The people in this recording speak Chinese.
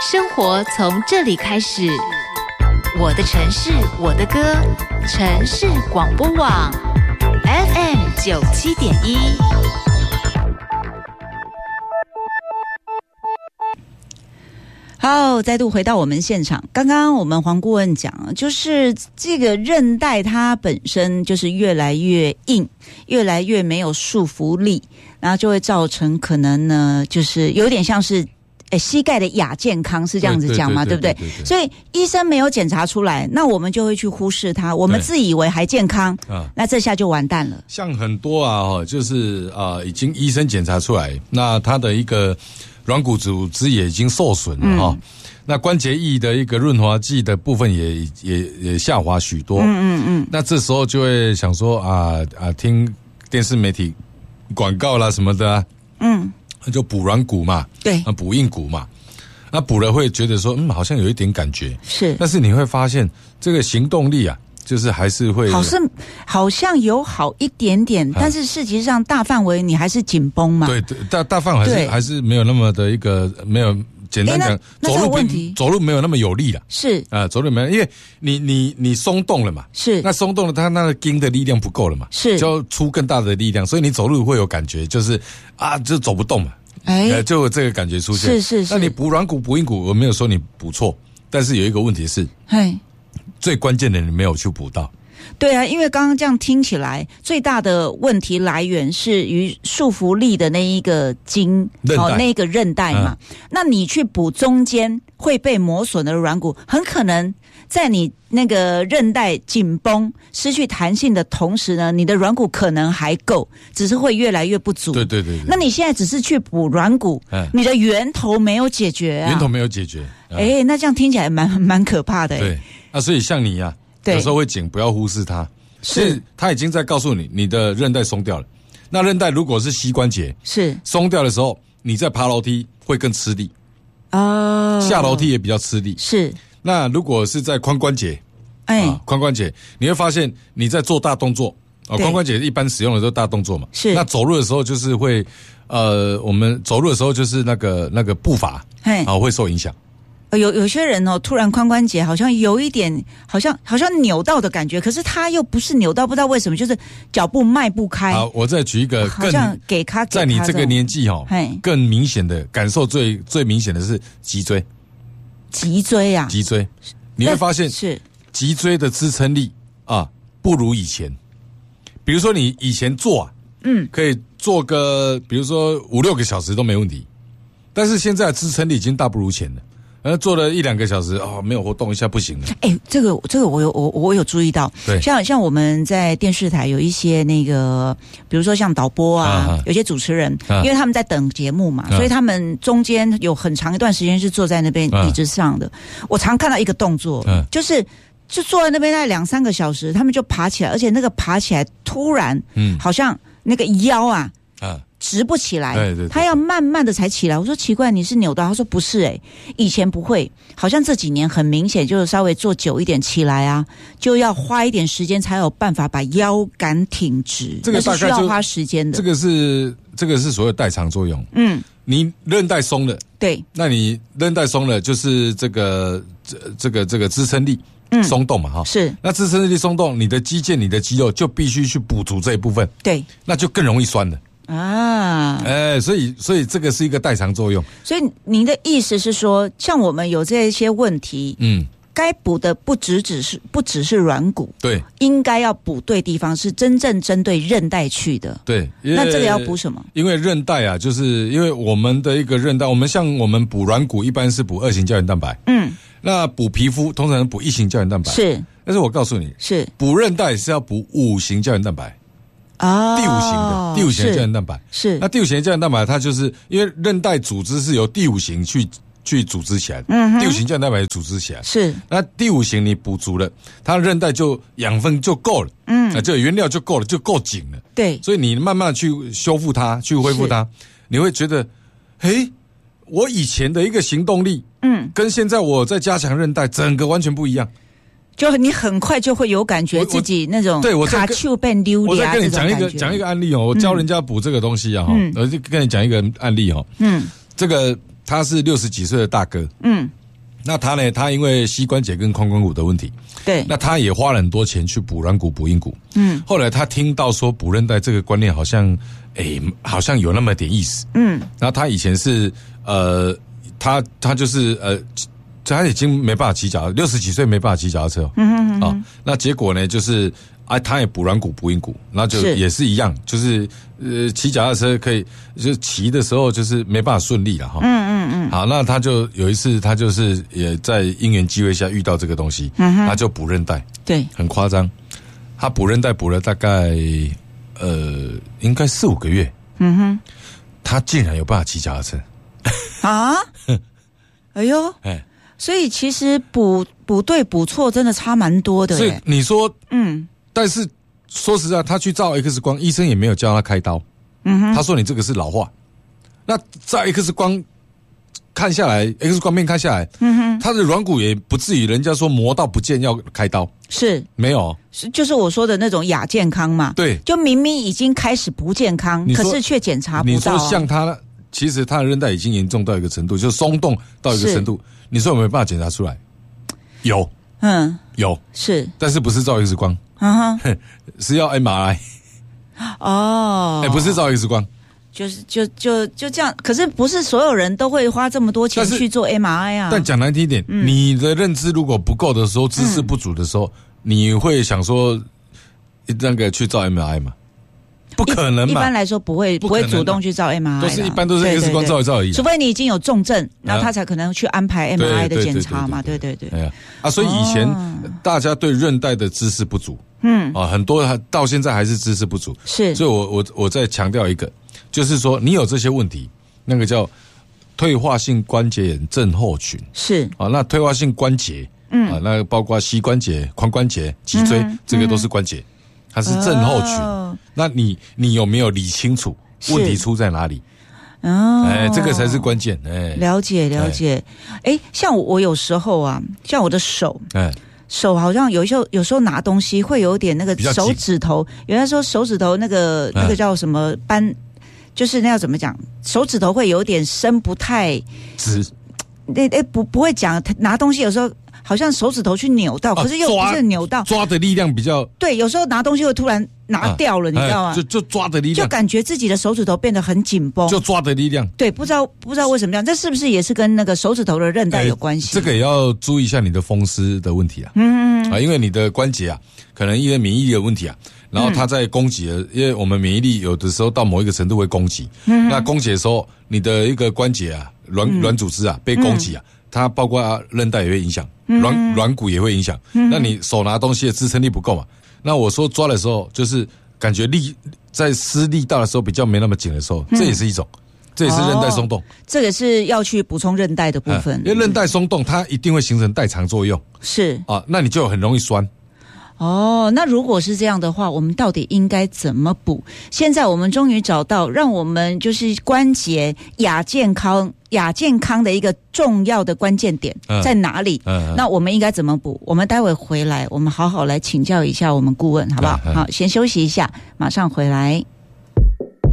生活从这里开始，我的城市，我的歌，城市广播网 FM97.1。 好，再度回到我们现场。刚刚我们黄顾问讲，就是这个韧带它本身就是越来越硬，越来越没有束缚力，然后就会造成可能呢，就是有点像是膝盖的亚健康，是这样子讲吗？对不对？所以医生没有检查出来，那我们就会去忽视它，我们自以为还健康，那这下就完蛋了。 像很多就是已经医生检查出来，那他的一个软骨组织也已经受损了那关节液的一个润滑剂的部分也下滑许多。那这时候就会想说听电视媒体广告啦什么的就补软骨嘛， 对， 补硬骨嘛，那补了会觉得说好像有一点感觉， 是， 但是你会发现这个行动力就是还是会好像有好一点点，但是事实上大范围你还是紧绷嘛。 对，大范围还是没有那么的一个没有。简单讲，走路没有那么有力了， 是走路没有，因为你松动了嘛， 是， 那松动了，它那个筋的力量不够了嘛， 是， 就要出更大的力量，所以你走路会有感觉，就是就走不动嘛，就有这个感觉出现， 是。 那你补软骨、补硬骨，我没有说你补错，但是有一个问题是，最关键的你没有去补到。 对啊，因为刚刚这样听起来，最大的问题来源是于束缚力的那一个筋，那个韧带嘛。那你去补中间会被磨损的软骨，很可能在你那个韧带紧绷、失去弹性的同时呢，你的软骨可能还够，只是会越来越不足。 对。 那你现在只是去补软骨，你的源头没有解决啊。 源头没有解决。 那这样听起来蛮可怕的。 对，所以像你有时候会紧，不要忽视它。是，它已经在告诉你的韧带松掉了。那韧带如果是膝关节，是松掉的时候，你在爬楼梯会更吃力下楼梯也比较吃力。是，那如果是在髋关节，髋关节你会发现你在做大动作髋关节一般使用的都是大动作嘛。是，那走路的时候就是会我们走路的时候就是那个步伐会受影响。 有些人突然髋关节好像有一点好像扭到的感觉，可是他又不是扭到，不知道为什么，就是脚步迈不开。 好，我再举一个好像给他在你这个年纪更明显的感受，最明显的是脊椎。脊椎你会发现是脊椎的支撑力不如以前。比如说你以前做可以做个比如说5-6个小时都没问题，但是现在的支撑力已经大不如前了。做了1-2个小时没有活动一下不行了。 这个我有注意到。对，像我们在电视台有一些那个，比如说像导播有些主持人，因为他们在等节目嘛，所以他们中间有很长一段时间是坐在那边椅子上的。我常看到一个动作，就坐在那边大概2-3个小时，他们就爬起来，而且那个爬起来突然，好像那个腰直不起来，对，他要慢慢的才起来。我说奇怪，你是扭到？他说不是以前不会，好像这几年很明显，就是稍微坐久一点起来就要花一点时间才有办法把腰杆挺直，这个是需要花时间的。 这个是所谓代偿作用。你韧带松了，对，那你韧带松了，就是这个支撑力松动嘛是，那支撑力松动，你的肌腱、你的肌肉就必须去补足这一部分，对，那就更容易酸了。所以这个是一个代偿作用。 所以您的意思是说，像我们有这些问题，该补的不只是软骨，对，应该要补对地方，是真正针对韧带去的。对，那这个要补什么？ 因为韧带就是因为我们的一个韧带，我们补软骨一般是补2型胶原蛋白，那补皮肤通常补1型胶原蛋白，是。但是我告诉你，是补韧带是要补5型胶原蛋白。第5型的胶原蛋白是，那第5型的胶原蛋白它就是因为韧带组织是由第5型去组织起来的，第5型胶原蛋白组织起来是，那第5型你补足了，它韧带就养分就够了，就原料就够了，就够紧了，对，所以你慢慢去修复它，去恢复它，你会觉得，我以前的一个行动力，跟现在我在加强韧带，整个完全不一样。 就你很快就会有感觉自己那种卡丘变溜我再跟你讲一个案例我教人家补这个东西我就跟你讲一个案例这个他是60几岁的大哥，那他呢？他因为膝关节跟髋关骨的问题， 对， 那他也花了很多钱去补软骨、补硬骨。后来他听到说补韧带这个观念好像有那么点意思。然后他以前是他就是他已经没办法骑脚，60几岁没办法骑脚踏车。那结果呢，就是他也补软骨、补硬骨，那就也是一样，就是骑脚踏车可以，就骑的时候就是没办法顺利了哈。好，那他就有一次，他就是也在因缘机会下遇到这个东西，他就补韧带， 对， 很夸张，他补韧带补了大概应该4、5个月，他竟然有办法骑脚踏车啊！哎呦，所以其实补对补错真的差蛮多的。 所以你说，但是说实在，他去照 X 光，医生也没有叫他开刀，他说你这个是老化。那照 X 光看下来 ，X 光片看下来，他的软骨也不至于人家说磨到不见要开刀， 是没有， 就是我说的那种亚健康嘛。 对， 就明明已经开始不健康，可是却检查不到。 你说像他，其实他的韧带已经严重到一个程度，就松动到一个程度，你说有没有办法检查出来？有，有， 是， 但是不是照 X 光，是要 MRI。哦，不是照 X 光。 就这样，可是不是所有人都会花这么多钱去做 MRI 啊。 但讲难听一点，你的认知如果不够的时候，知识不足的时候，你会想说那个去照 MRI 吗？不可能嘛。 一般来说不会主动去照 MRI， 都是一般都是 X 光照一照而已。 除非你已经有重症，然后他才可能去安排 MRI 的检查嘛。对。 所以以前大家对韧带的知识不足，很多到现在还是知识不足。 是， 所以我再强调一个。就是说，你有这些问题，那个叫退化性关节炎症候群， 是那退化性关节，那包括膝关节、髋关节、脊椎，这个都是关节，它是症候群。那你有没有理清楚问题出在哪里？这个才是关键。 了解。像我有时候啊，像我的手，手好像有时候拿东西会有点那个手指头，有人说手指头那个叫什么斑。就是那要怎么讲，手指头会有点伸不太直，不会讲拿东西有时候好像手指头去扭到，可是又不是扭到， 抓的力量比较对，有时候拿东西会突然拿掉了，你知道吗？ 就抓的力量， 就感觉自己的手指头变得很紧绷， 就抓的力量。 对，不知道为什么这样，这是不是也是跟那个手指头的韧带有关系？ 这个也要注意一下你的风湿的问题啊，因为你的关节啊，可能因为免疫力的问题啊。然后它在攻击了，因为我们免疫力有的时候到某一个程度会攻击，那攻击的时候，你的一个关节啊、软组织啊被攻击啊，它包括韧带也会影响，软骨也会影响。那你手拿东西的支撑力不够嘛？那我说抓的时候，就是感觉力在施力道的时候比较没那么紧的时候，这也是一种，这也是韧带松动。 这个是要去补充韧带的部分， 因为韧带松动，它一定会形成代偿作用。 是那你就很容易酸。 那如果是这样的话，我们到底应该怎么补？现在我们终于找到让我们就是关节亚健康的一个重要的关键点在哪里？那我们应该怎么补？我们待会回来，我们好好来请教一下我们顾问，好不好？好，先休息一下，马上回来。